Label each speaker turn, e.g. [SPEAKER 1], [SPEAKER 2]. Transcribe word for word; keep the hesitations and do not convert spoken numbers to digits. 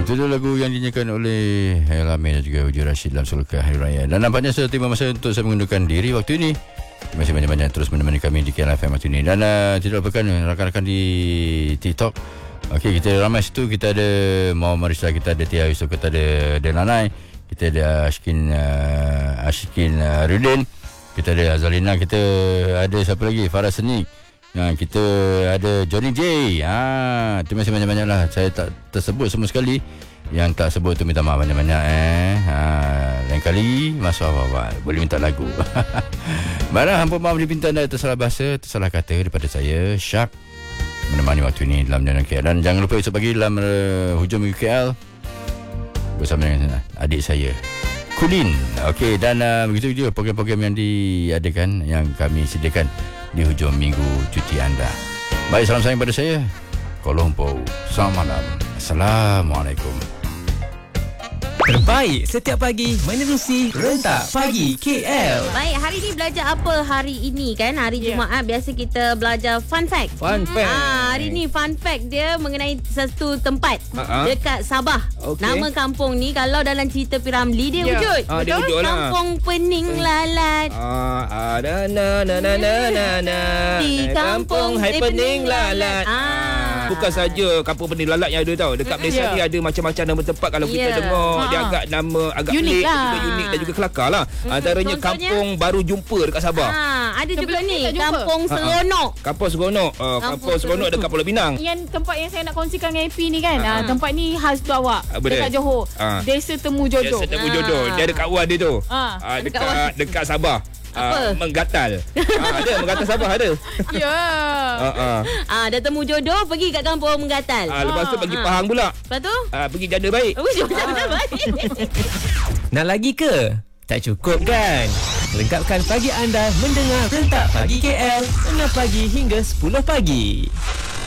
[SPEAKER 1] Itu adalah lagu yang dinyanyikan oleh Al-Amin dan juga Uji Rashid dalam Sulka Hari Raya. Dan nampaknya sudah tiba masa untuk saya mengundurkan diri waktu ini. Masih banyak-banyak terus menemani kami di K L F M waktu ini. Dan uh, tidak lupakan rakan-rakan di TikTok. Okey, kita ramai situ. Kita ada Muhammad Marisa, kita ada Tia Yusof, kita ada Denanai, kita ada Ashkin uh, Ashkin uh, Rudin, kita ada Azalina, kita ada siapa lagi? Farah Senik. Ha, kita ada Johnny J. Ha, terima kasih banyak-banyak lah. Saya tak tersebut semua sekali. Yang tak sebut tu minta maaf banyak-banyak eh. Ha, lain kali masuk awal-awal boleh minta lagu. Baiklah, hampa maaf dipinta anda tersalah bahasa, tersalah kata daripada saya Syak menemani waktu ini dalam Jalan K L. Dan jangan lupa esok pagi dalam uh, hujung minggu K L bersama dengan adik saya Kulin. Okey, dan uh, begitu juga program-program yang diadakan, yang kami sediakan di hujung minggu cuti anda. Baik, salam sayang pada saya Kuala Lumpur. Selamat malam. Assalamualaikum.
[SPEAKER 2] Terbaik setiap pagi menerusi Rentak Pagi K L.
[SPEAKER 3] Baik, hari ni belajar apa hari ini kan? Hari yeah. Jumaat biasa kita belajar fun fact.
[SPEAKER 2] Fun fact.
[SPEAKER 3] Ah, hari ni fun fact dia mengenai satu tempat
[SPEAKER 2] uh-huh.
[SPEAKER 3] dekat Sabah. Okay. Nama kampung ni kalau dalam cerita Piramli dia yeah. wujud.
[SPEAKER 2] Ah, dia wujud lah.
[SPEAKER 3] Kampung Pening Lalat.
[SPEAKER 2] Ah, ada na na na na na na.
[SPEAKER 3] Di kampung
[SPEAKER 2] Hai Pening Lalat.
[SPEAKER 3] Ah.
[SPEAKER 2] Bukan saja kampung Pening Lalat yang ada tau. Dekat Malaysia yeah. ni ada macam-macam nama tempat. Kalau yeah. kita dengar ha. dia agak nama agak
[SPEAKER 3] unik
[SPEAKER 2] pelik
[SPEAKER 3] lah.
[SPEAKER 2] juga unik dan juga kelakar lah. Hmm, antaranya contohnya, Kampung Baru Jumpa dekat Sabah.
[SPEAKER 3] Ha, ada juga ni Kampung Seronok.
[SPEAKER 2] Ha, ha. Kampung Seronok. Uh, Kampung Seronok dekat Pulau Pinang.
[SPEAKER 4] Yang tempat yang saya nak kongsikan dengan A P ni kan. Ha. Uh, tempat ni khas tu awak. Ha, dekat Johor. Ha. Desa Temu Jodoh.
[SPEAKER 2] Desa Temu Jodoh. Dia ada kat Wan dia tu.
[SPEAKER 4] Ha.
[SPEAKER 2] Ha, dekat dekat, dekat Sabah.
[SPEAKER 3] Apa?
[SPEAKER 2] Uh, menggatal. ha, ada Menggatal Sabah ada.
[SPEAKER 4] Ya.
[SPEAKER 2] Ha ah.
[SPEAKER 3] Ah, dah temu jodoh pergi kat kampung Menggatal.
[SPEAKER 2] Ah, lepas tu pergi
[SPEAKER 3] ha.
[SPEAKER 2] Pahang pula.
[SPEAKER 3] Lepas tu?
[SPEAKER 2] Ah, pergi Janda Baik.
[SPEAKER 3] Oh, Janda Baik.
[SPEAKER 5] Nak lagi ke? Tak cukup kan? Lengkapkan pagi anda mendengar Rentak Pagi K L enam pagi hingga sepuluh pagi.